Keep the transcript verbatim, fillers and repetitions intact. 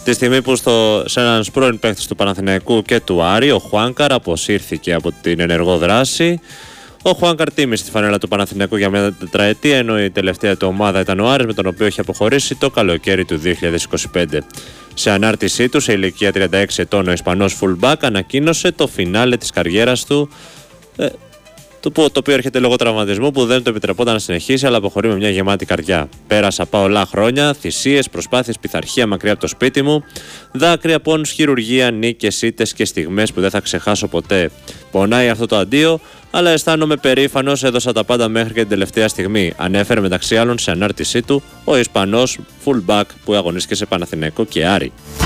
Τη στιγμή που στο, σε έναν πρώην παίκτη του Παναθηναϊκού και του Άρη, ο Χουάνκαρ αποσύρθηκε από την ενεργό δράση. Ο Χουάνκαρ τίμησε τη φανέλα του Παναθηναϊκού για μια τετραετία, ενώ η τελευταία του ομάδα ήταν ο Άρης, με τον οποίο είχε αποχωρήσει το καλοκαίρι του δύο χιλιάδες είκοσι πέντε. Σε ανάρτησή του, σε ηλικία τριάντα έξι ετών, ο Ισπανός fullback ανακοίνωσε το φινάλε της καριέρας του, ε, το, το οποίο έρχεται λόγω τραυματισμού που δεν το επιτρεπόταν να συνεχίσει, αλλά αποχωρεί με μια γεμάτη καρδιά. Πέρασα πολλά χρόνια, θυσίες, προσπάθειες, πειθαρχία μακριά από το σπίτι μου, δάκρυα, πόνους, χειρουργία, νίκες, ήττες και στιγμές που δεν θα ξεχάσω ποτέ. Πονάει αυτό το αντίο, αλλά αισθάνομαι περήφανος, έδωσα τα πάντα μέχρι και την τελευταία στιγμή. Ανέφερε μεταξύ άλλων σε ανάρτησή του ο Ισπανός fullback που αγωνίστηκε σε Παναθηναϊκό και Άρη.